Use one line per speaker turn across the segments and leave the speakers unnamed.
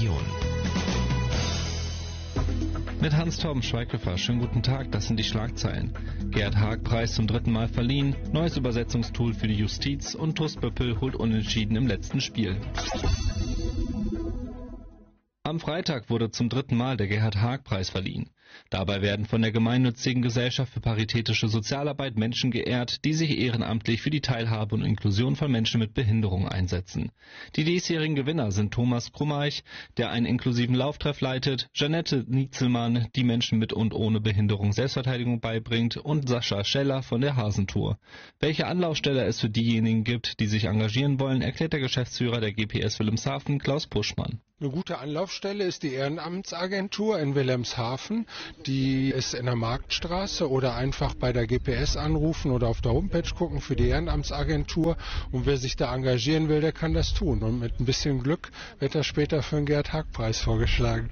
Region.
Mit Hans-Torben Schweighöfer, schönen guten Tag, das sind die Schlagzeilen. Gerhard-Haag-Preis zum 3. Mal verliehen, neues Übersetzungstool für die Justiz und TuS Böppel holt Unentschieden im letzten Spiel. Am Freitag wurde zum 3. Mal der Gerhard-Haag-Preis verliehen. Dabei werden von der gemeinnützigen Gesellschaft für paritätische Sozialarbeit Menschen geehrt, die sich ehrenamtlich für die Teilhabe und Inklusion von Menschen mit Behinderung einsetzen. Die diesjährigen Gewinner sind Thomas Krummeich, der einen inklusiven Lauftreff leitet, Janette Nietzelmann, die Menschen mit und ohne Behinderung Selbstverteidigung beibringt, und Sascha Scheller von der Hasentour. Welche Anlaufstelle es für diejenigen gibt, die sich engagieren wollen, erklärt der Geschäftsführer der GPS Wilhelmshaven, Klaus Puschmann.
Eine gute Anlaufstelle ist die Ehrenamtsagentur in Wilhelmshaven. Die ist in der Marktstraße, oder einfach bei der GPS anrufen oder auf der Homepage gucken für die Ehrenamtsagentur. Und wer sich da engagieren will, der kann das tun. Und mit ein bisschen Glück wird er später für den Gerhard-Haag-Preis vorgeschlagen.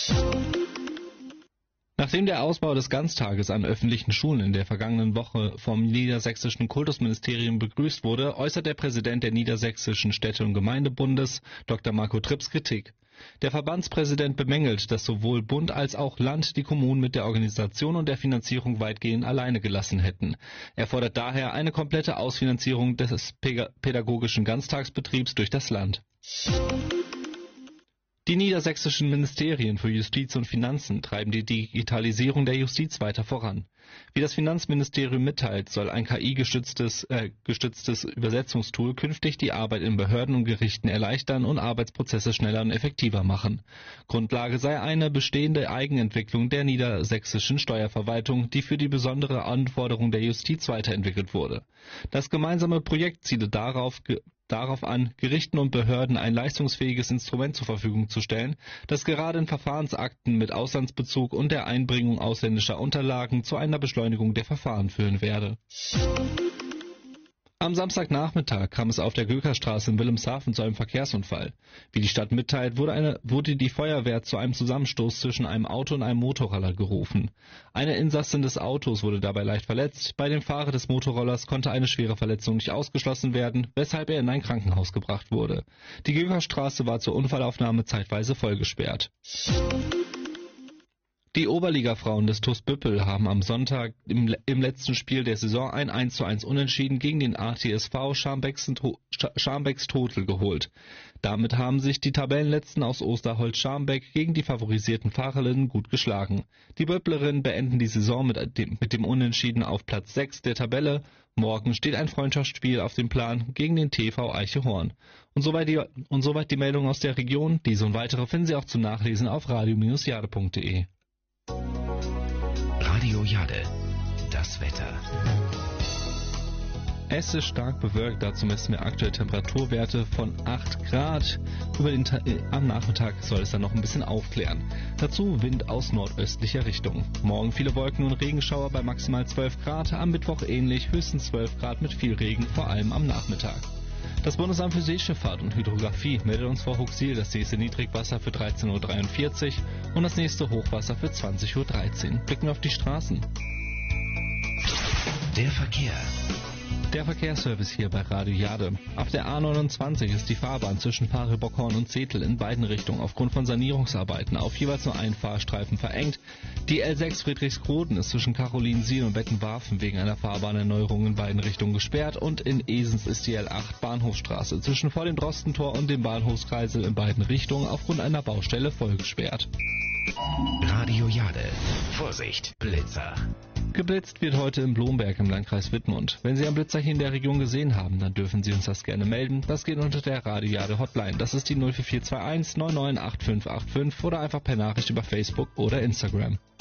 Nachdem der Ausbau des Ganztages an öffentlichen Schulen in der vergangenen Woche vom niedersächsischen Kultusministerium begrüßt wurde, äußert der Präsident der Niedersächsischen Städte- und Gemeindebundes, Dr. Marco Trips, Kritik. Der Verbandspräsident bemängelt, dass sowohl Bund als auch Land die Kommunen mit der Organisation und der Finanzierung weitgehend alleine gelassen hätten. Er fordert daher eine komplette Ausfinanzierung des pädagogischen Ganztagsbetriebs durch das Land. Die niedersächsischen Ministerien für Justiz und Finanzen treiben die Digitalisierung der Justiz weiter voran. Wie das Finanzministerium mitteilt, soll ein KI-gestütztes Übersetzungstool künftig die Arbeit in Behörden und Gerichten erleichtern und Arbeitsprozesse schneller und effektiver machen. Grundlage sei eine bestehende Eigenentwicklung der niedersächsischen Steuerverwaltung, die für die besondere Anforderung der Justiz weiterentwickelt wurde. Das gemeinsame Projekt ziele darauf an, Gerichten und Behörden ein leistungsfähiges Instrument zur Verfügung zu stellen, das gerade in Verfahrensakten mit Auslandsbezug und der Einbringung ausländischer Unterlagen zu einer Beschleunigung der Verfahren führen werde. Am Samstagnachmittag kam es auf der Gökerstraße in Wilhelmshaven zu einem Verkehrsunfall. Wie die Stadt mitteilt, wurde die Feuerwehr zu einem Zusammenstoß zwischen einem Auto und einem Motorroller gerufen. Eine Insassin des Autos wurde dabei leicht verletzt. Bei dem Fahrer des Motorrollers konnte eine schwere Verletzung nicht ausgeschlossen werden, weshalb er in ein Krankenhaus gebracht wurde. Die Gökerstraße war zur Unfallaufnahme zeitweise vollgesperrt. Die Oberligafrauen des TuS Böppel haben am Sonntag im letzten Spiel der Saison ein 1:1 Unentschieden gegen den ATSV Scharmbecks-Totel geholt. Damit haben sich die Tabellenletzten aus Osterholz-Scharmbeck gegen die favorisierten Fahrerinnen gut geschlagen. Die Böpplerinnen beenden die Saison mit dem Unentschieden auf Platz 6 der Tabelle. Morgen steht ein Freundschaftsspiel auf dem Plan gegen den TV Eichehorn. Und soweit die Meldung aus der Region. Diese und weitere finden Sie auch zum Nachlesen auf radio-jade.de.
Radio Jade, das Wetter.
Es ist stark bewölkt, dazu messen wir aktuelle Temperaturwerte von 8 Grad. Am Nachmittag soll es dann noch ein bisschen aufklären. Dazu Wind aus nordöstlicher Richtung. Morgen viele Wolken und Regenschauer bei maximal 12 Grad, am Mittwoch ähnlich, höchstens 12 Grad mit viel Regen, vor allem am Nachmittag. Das Bundesamt für Seeschifffahrt und Hydrographie meldet uns vor Huxil das nächste Niedrigwasser für 13:43 Uhr und das nächste Hochwasser für 20:13 Uhr. Blicken wir auf die Straßen.
Der Verkehr.
Der Verkehrsservice hier bei Radio Jade. Auf der A29 ist die Fahrbahn zwischen Pare-Bockhorn und Zetel in beiden Richtungen aufgrund von Sanierungsarbeiten auf jeweils nur einen Fahrstreifen verengt. Die L6 Friedrichskoden ist zwischen Carolinensiel und Beckenwarfen wegen einer Fahrbahnerneuerung in beiden Richtungen gesperrt und in Esens ist die L8 Bahnhofstraße zwischen vor dem Drostentor und dem Bahnhofskreisel in beiden Richtungen aufgrund einer Baustelle vollgesperrt.
Radio Jade. Vorsicht, Blitzer.
Geblitzt wird heute in Blomberg im Landkreis Wittmund. Wenn Sie ein Blitzer hier in der Region gesehen haben, dann dürfen Sie uns das gerne melden. Das geht unter der Radio Jade Hotline. Das ist die 04421 998585 oder einfach per Nachricht über Facebook oder Instagram.